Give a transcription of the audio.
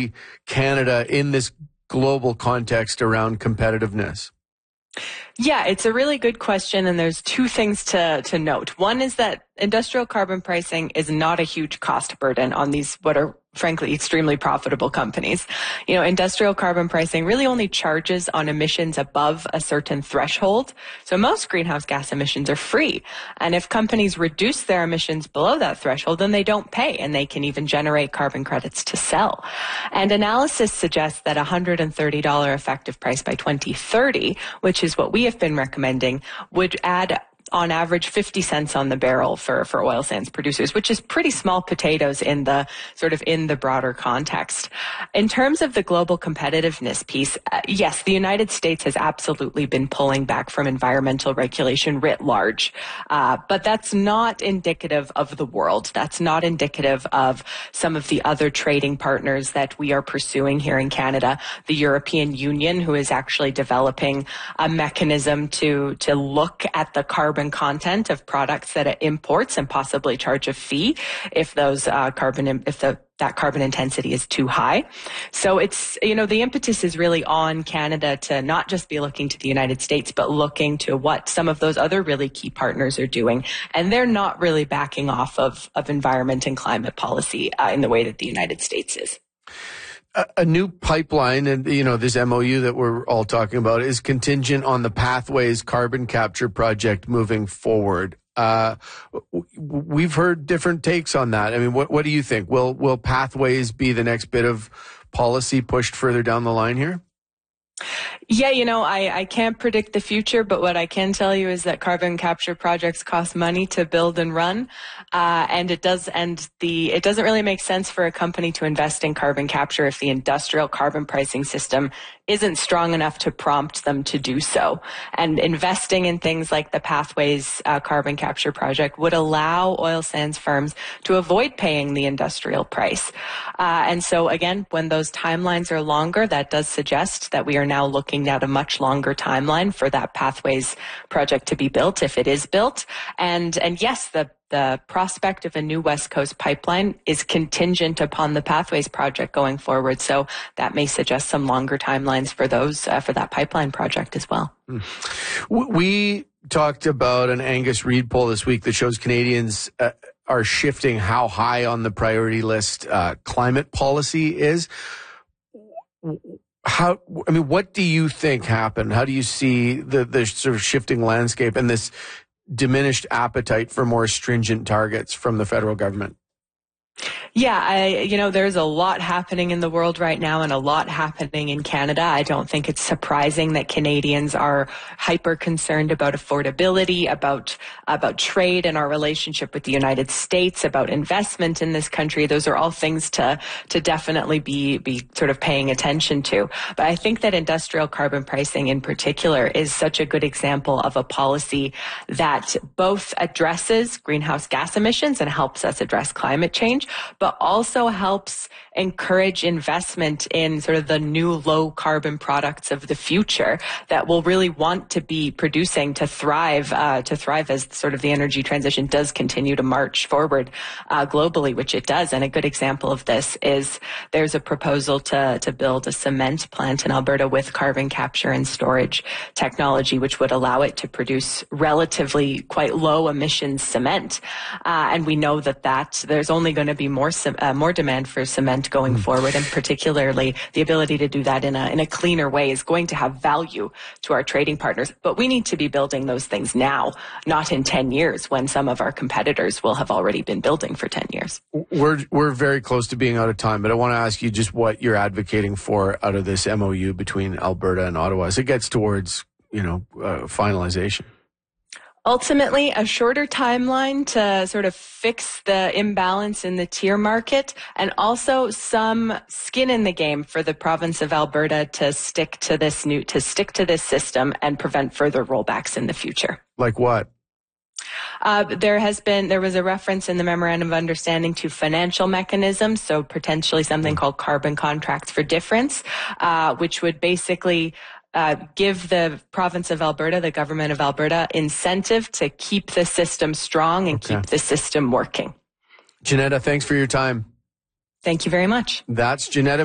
see Canada in this global context around competitiveness? Yeah, it's a really good question, and there's two things to note. One is that industrial carbon pricing is not a huge cost burden on these, what are frankly extremely profitable companies. You know, industrial carbon pricing really only charges on emissions above a certain threshold. So most greenhouse gas emissions are free. And if companies reduce their emissions below that threshold, then they don't pay, and they can even generate carbon credits to sell. And analysis suggests that $130 effective price by 2030, which is what we have been recommending, would add on average 50 cents on the barrel for oil sands producers, which is pretty small potatoes in the broader context. In terms of the global competitiveness piece, yes, the United States has absolutely been pulling back from environmental regulation writ large. But that's not indicative of the world. That's not indicative of some of the other trading partners that we are pursuing here in Canada. The European Union, who is actually developing a mechanism to look at the carbon content of products that it imports and possibly charge a fee if those that carbon intensity is too high. So it's, the impetus is really on Canada to not just be looking to the United States, but looking to what some of those other really key partners are doing. And they're not really backing off of environment and climate policy in the way that the United States is. A new pipeline, and this MOU that we're all talking about, is contingent on the Pathways carbon capture project moving forward. We've heard different takes on that. I mean, what do you think? Will Pathways be the next bit of policy pushed further down the line here? Yeah, I can't predict the future, but what I can tell you is that carbon capture projects cost money to build and run. It doesn't really make sense for a company to invest in carbon capture if the industrial carbon pricing system isn't strong enough to prompt them to do so. And investing in things like the Pathways carbon capture project would allow oil sands firms to avoid paying the industrial price. And so again, when those timelines are longer, that does suggest that we are now looking at a much longer timeline for that Pathways project to be built, if it is built. And yes, the prospect of a new West Coast pipeline is contingent upon the Pathways project going forward. So that may suggest some longer timelines for those, for that pipeline project as well. We talked about an Angus Reid poll this week that shows Canadians are shifting how high on the priority list climate policy is. What do you think happened? How do you see the sort of shifting landscape and this diminished appetite for more stringent targets from the federal government? Yeah, there's a lot happening in the world right now and a lot happening in Canada. I don't think it's surprising that Canadians are hyper concerned about affordability, about trade and our relationship with the United States, about investment in this country. Those are all things to definitely be sort of paying attention to. But I think that industrial carbon pricing in particular is such a good example of a policy that both addresses greenhouse gas emissions and helps us address climate change, but also helps encourage investment in sort of the new low carbon products of the future that will really want to be producing to thrive as sort of the energy transition does continue to march forward globally, which it does. And a good example of this is there's a proposal to build a cement plant in Alberta with carbon capture and storage technology, which would allow it to produce relatively quite low emissions cement. And we know that there's only going to be more demand for cement going forward, and particularly the ability to do that in a cleaner way is going to have value to our trading partners. But we need to be building those things now, not in 10 years when some of our competitors will have already been building for 10 years. We're very close to being out of time, but I want to ask you just what you're advocating for out of this MOU between Alberta and Ottawa as it gets towards, finalization. Ultimately, a shorter timeline to sort of fix the imbalance in the tier market, and also some skin in the game for the province of Alberta to stick to this system and prevent further rollbacks in the future. Like what? There was a reference in the Memorandum of Understanding to financial mechanisms, so potentially something called carbon contracts for difference, which would basically give the province of Alberta, the government of Alberta, incentive to keep the system strong and keep the system working. Janetta, thanks for your time. Thank you very much. That's Janetta